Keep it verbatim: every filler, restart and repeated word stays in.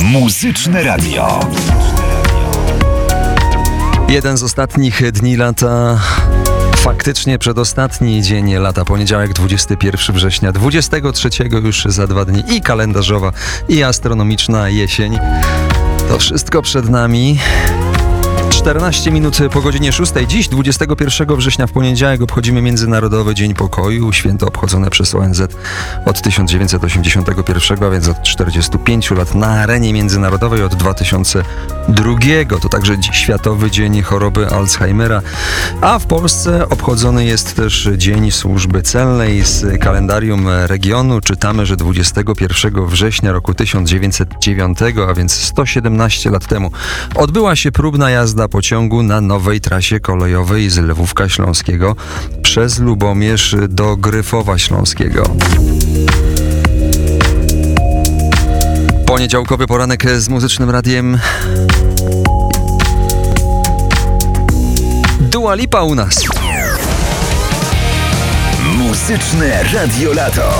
Muzyczne Radio. Jeden z ostatnich dni lata, faktycznie przedostatni dzień lata, poniedziałek dwudziestego pierwszego września, dwudziestego trzeciego już za dwa dni i kalendarzowa, i astronomiczna jesień. To wszystko przed nami. czternaście minut po godzinie szóstej. Dziś, dwudziestego pierwszego września, w poniedziałek, obchodzimy Międzynarodowy Dzień Pokoju. Święto obchodzone przez O N Z od tysiąc dziewięćset osiemdziesiątego pierwszego, a więc od czterdziestu pięciu lat na arenie międzynarodowej od dwa tysiące drugiego. To także Światowy Dzień Choroby Alzheimera. A w Polsce obchodzony jest też Dzień Służby Celnej. Z kalendarium regionu czytamy, że dwudziestego pierwszego września roku tysiąc dziewięćset dziewiątego, a więc sto siedemnaście lat temu, odbyła się próbna jazda pociągu na nowej trasie kolejowej z Lwówka Śląskiego przez Lubomierz do Gryfowa Śląskiego. Poniedziałkowy poranek z Muzycznym Radiem. Dua Lipa u nas. Muzyczne Radio Lato.